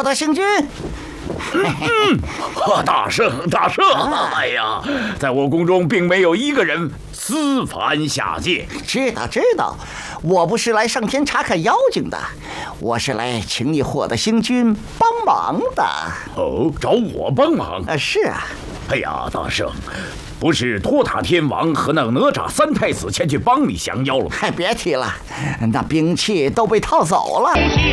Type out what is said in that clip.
大星君。 大圣，大圣！哎呀，在我宫中并没有一个人私凡下界。 知道，我不是来上天查看妖精的，我是来请你霍大星君帮忙的。 哦，找我帮忙？ 是啊。 哎呀，大圣，不是托塔天王和那哪吒三太子前去帮你降妖了吗？ 别提了，那兵器都被套走了。